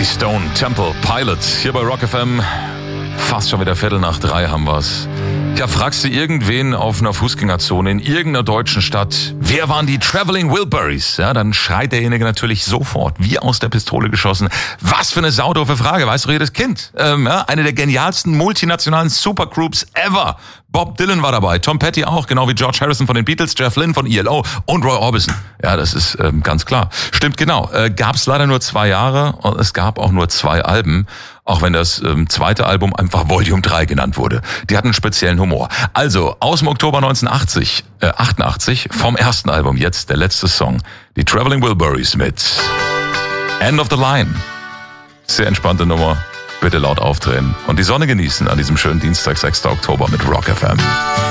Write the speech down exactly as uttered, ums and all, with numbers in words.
Stone Temple Pilots hier bei Rock F M. Fast schon wieder Viertel nach drei haben wir's. Ja, fragst du irgendwen auf einer Fußgängerzone in irgendeiner deutschen Stadt, wer waren die Traveling Wilburys? Ja, dann schreit derjenige natürlich sofort, wie aus der Pistole geschossen. Was für eine saudoofe Frage, weiß doch jedes Kind. Ähm, ja, eine der genialsten multinationalen Supergroups ever. Bob Dylan war dabei, Tom Petty auch, genau wie George Harrison von den Beatles, Jeff Lynne von E L O und Roy Orbison. Ja, das ist ähm, ganz klar. Stimmt genau. Äh, gab's leider nur zwei Jahre und es gab auch nur zwei Alben, auch wenn das ähm, zweite Album einfach Volume drei genannt wurde. Die hatten einen speziellen Humor. Also, aus dem Oktober neunzehnhundertachtzig, äh, achtundachtzig, vom ersten Album jetzt, der letzte Song, die Traveling Wilburys mit End of the Line. Sehr entspannte Nummer. Bitte laut aufdrehen und die Sonne genießen an diesem schönen Dienstag, sechsten Oktober mit Rock F M.